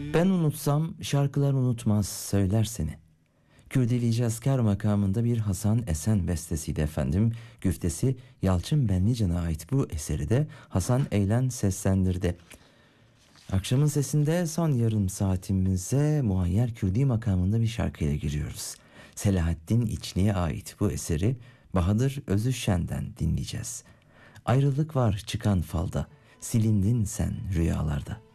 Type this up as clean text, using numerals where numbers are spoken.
Ben unutsam şarkılar unutmaz söyler seni. Kürdili Cazkar makamında bir Hasan Esen bestesiydi efendim. Güftesi Yalçın Benlican'a ait bu eseri de Hasan Eylen seslendirdi. Akşamın sesinde son yarım saatimize Muayyer Kürdi makamında bir şarkıyla giriyoruz. Selahattin İçli'ye ait bu eseri Bahadır Özüşşen'den dinleyeceğiz. Ayrılık var çıkan falda, silindin sen rüyalarda.